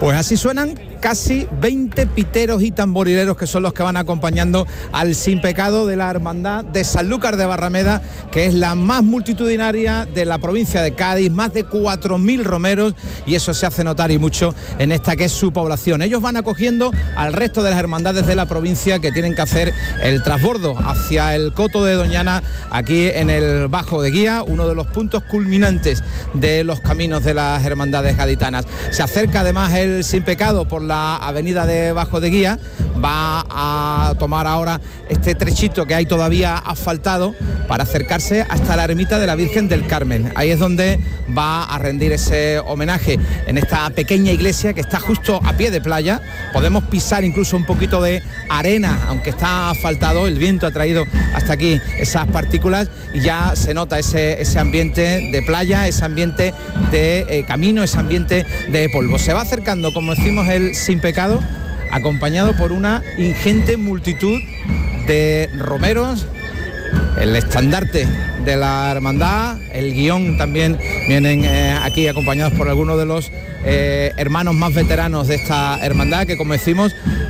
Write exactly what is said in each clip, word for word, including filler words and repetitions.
Pues así suenan casi veinte piteros y tamborileros que son los que van acompañando al Sin Pecado de la Hermandad de Sanlúcar de Barrameda, que es la más multitudinaria de la provincia de Cádiz, más de cuatro mil romeros, y eso se hace notar y mucho en esta que es su población. Ellos van acogiendo al resto de las hermandades de la provincia que tienen que hacer el transbordo hacia el Coto de Doñana, aquí en el Bajo de Guía, uno de los puntos culminantes de los caminos de las hermandades gaditanas. Se acerca además el Sin Pecado por la avenida de Bajo de Guía, va a tomar ahora este trechito que hay todavía asfaltado para acercarse hasta la ermita de la Virgen del Carmen. Ahí es donde va a rendir ese homenaje en esta pequeña iglesia que está justo a pie de playa. Podemos pisar incluso un poquito de arena, aunque está asfaltado, el viento ha traído hasta aquí esas partículas y ya se nota ese, ese ambiente de playa, ese ambiente de eh, camino, ese ambiente de polvo. Se va acercando, como decimos, el Sin Pecado, acompañado por una ingente multitud de romeros, el estandarte de la hermandad, el guión también vienen eh, aquí acompañados por algunos de los eh, hermanos más veteranos de esta hermandad, que como decimos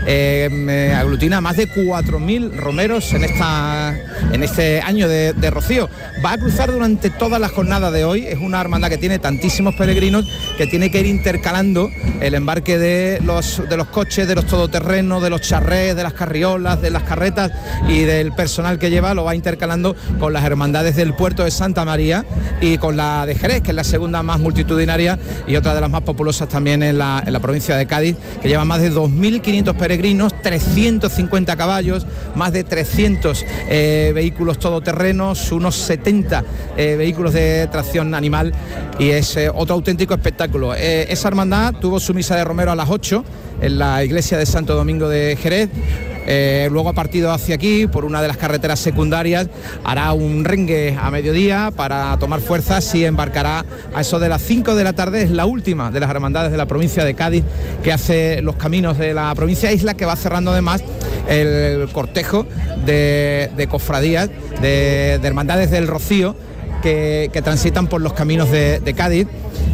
eh, aglutina más de cuatro mil romeros en esta en este año de, de Rocío. Va a cruzar durante toda la jornada de hoy. Es una hermandad que tiene tantísimos peregrinos que tiene que ir intercalando el embarque de los de los coches, de los todoterrenos, de los charrés, de las carriolas, de las carretas y del personal que lleva, lo va intercalando con las hermandades del puerto de Santa María y con la de Jerez, que es la segunda más multitudinaria y otra de las más populosas también en la, en la provincia de Cádiz, que lleva más de dos mil quinientos peregrinos, trescientos cincuenta caballos, más de trescientos eh, vehículos todoterrenos, unos setenta eh, vehículos de tracción animal, y es eh, otro auténtico espectáculo. Eh, esa hermandad tuvo su misa de romero a las ocho en la iglesia de Santo Domingo de Jerez. Eh, luego ha partido hacia aquí por una de las carreteras secundarias, hará un rengue a mediodía para tomar fuerzas y embarcará a eso de las cinco de la tarde. Es la última de las hermandades de la provincia de Cádiz que hace los caminos de la provincia Isla, que va cerrando además el cortejo de, de cofradías, de, de hermandades del Rocío que, que transitan por los caminos de, de Cádiz.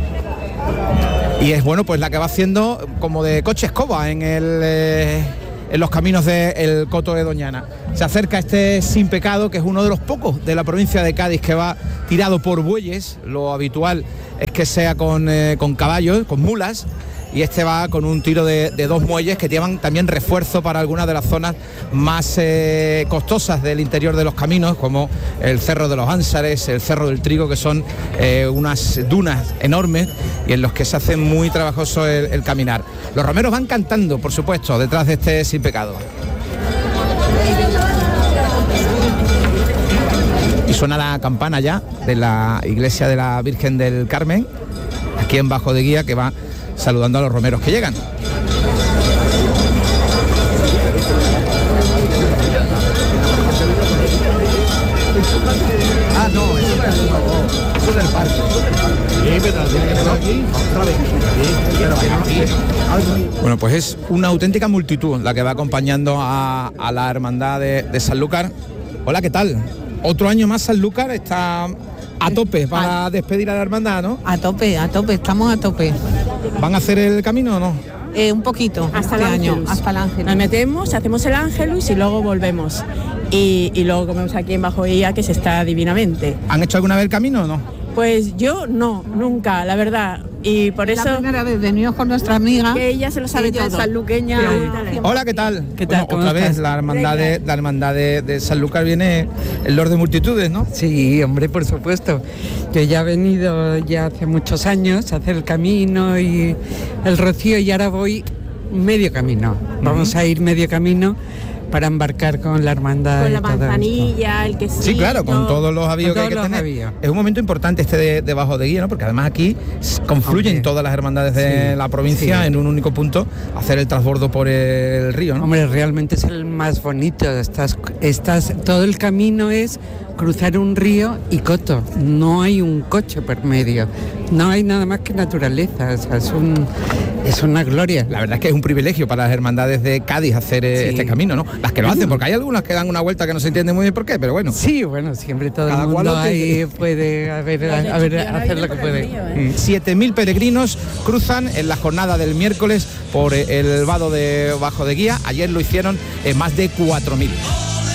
Y es bueno, pues la que va haciendo como de coche escoba en el... Eh, en los caminos del Coto de Doñana. Se acerca este Sin Pecado, que es uno de los pocos de la provincia de Cádiz que va tirado por bueyes. Lo habitual es que sea con, eh, con caballos, con mulas, y este va con un tiro de, de dos muelles que llevan también refuerzo para algunas de las zonas más eh, costosas del interior de los caminos, como el Cerro de los Ánsares, el Cerro del Trigo, que son eh, unas dunas enormes y en los que se hace muy trabajoso el, el caminar. Los romeros van cantando, por supuesto, detrás de este Sin Pecado. Y suena la campana ya de la iglesia de la Virgen del Carmen, aquí en Bajo de Guía, que va saludando a los romeros que llegan. Ah, no, eso es del parque. Bueno, pues es una auténtica multitud la que va acompañando a, a la hermandad de, de Sanlúcar. Hola, ¿qué tal? Otro año más Sanlúcar está a tope para despedir a la hermandad, ¿no? A tope, a tope, estamos a tope. ¿Van a hacer el camino o no? Eh, un poquito, hasta este el año, hasta el Ángelus. Nos metemos, hacemos el Ángelus y luego volvemos. Y, y luego comemos aquí en Bajo Guía, que se está divinamente. ¿Han hecho alguna vez el camino o no? Pues yo no, nunca, la verdad. Y por eso... La primera vez venimos con nuestra amiga. Que ella se lo sabe todo, sanluqueña. Hola, ¿qué tal? ¿Qué tal? Bueno, otra vez la hermandad, de, la hermandad de, de Sanlúcar viene el Lord de Multitudes, ¿no? Sí, hombre, por supuesto. Yo ya he venido ya hace muchos años a hacer el camino y el Rocío, y ahora voy medio camino. Vamos uh-huh. a ir medio camino para embarcar con la hermandad. Con la manzanilla, el quesillo. Sí, claro, con todos los avíos que hay que tener. Avíos. Es un momento importante este de, de Bajo de Guía, ¿no? Porque además aquí confluyen Hombre. todas las hermandades de sí, la provincia sí. en un único punto, hacer el transbordo por el río, ¿no? Hombre, realmente es el más bonito. Estás, estás, todo el camino es cruzar un río y coto, no hay un coche por medio, no hay nada más que naturaleza, o sea, es, un, es una gloria. La verdad es que es un privilegio para las hermandades de Cádiz hacer sí. este camino, ¿no? Las que lo hacen, porque hay algunas que dan una vuelta que no se entiende muy bien por qué, pero bueno. Sí, bueno, siempre todo Cada el mundo ahí puede a ver, a, a ver, hacer lo que puede. Río, ¿eh? siete mil peregrinos cruzan en la jornada del miércoles por el vado de Bajo de Guía. Ayer lo hicieron en más de cuatro mil.